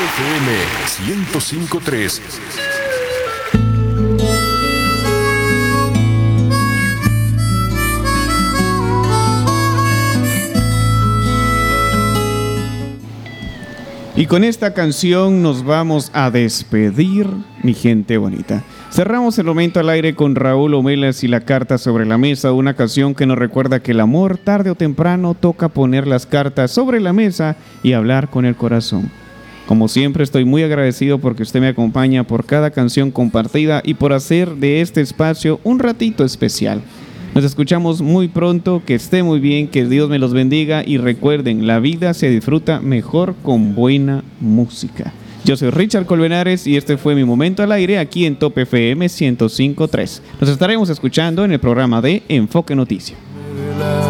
FM 105.3. Y con esta canción nos vamos a despedir, mi gente bonita. Cerramos el momento al aire con Raúl Omelas y la carta sobre la mesa, una canción que nos recuerda que el amor tarde o temprano toca poner las cartas sobre la mesa y hablar con el corazón. Como siempre estoy muy agradecido porque usted me acompaña por cada canción compartida y por hacer de este espacio un ratito especial. Nos escuchamos muy pronto, que esté muy bien, que Dios me los bendiga y recuerden, la vida se disfruta mejor con buena música. Yo soy Richard Colmenares y este fue mi momento al aire aquí en Top FM 105.3. Nos estaremos escuchando en el programa de Enfoque Noticia.